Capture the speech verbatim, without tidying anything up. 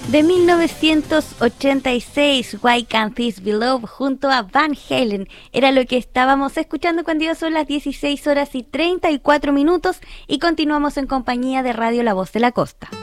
De mil novecientos ochenta y seis, Why Can't This Be Love junto a Van Halen era lo que estábamos escuchando cuando ya son las dieciséis horas y treinta y cuatro minutos y continuamos en compañía de Radio La Voz de la Costa.